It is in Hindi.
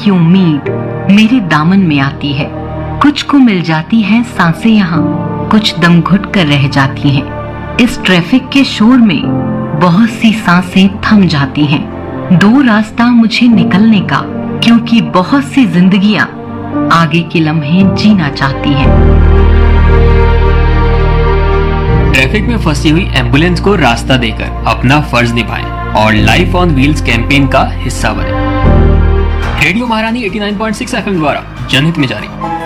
की उम्मीद मेरे दामन में आती है। कुछ को मिल जाती है सांसें यहाँ, कुछ दम घुट कर रह जाती हैं। इस ट्रैफिक के शोर में बहुत सी सांसें थम जाती हैं। दो रास्ता मुझे निकलने का, क्योंकि बहुत सी जिंदगियां आगे के लम्हे जीना चाहती हैं। ट्रैफिक में फंसी हुई एम्बुलेंस को रास्ता देकर अपना फर्ज निभाएं और लाइफ ऑन व्हील्स कैंपेन का हिस्सा बने। रेडियो महारानी 89.6 FM द्वारा जनहित में जारी।